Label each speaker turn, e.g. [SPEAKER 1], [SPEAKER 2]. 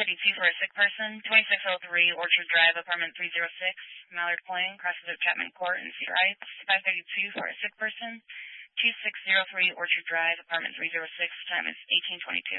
[SPEAKER 1] 532 for a sick person. 2603 Orchard Drive, apartment 306, Mallard Plain, crosses of Chapman Court in Cedar Heights. 532 for a sick person. 2603 Orchard Drive, apartment 306, time is 1822.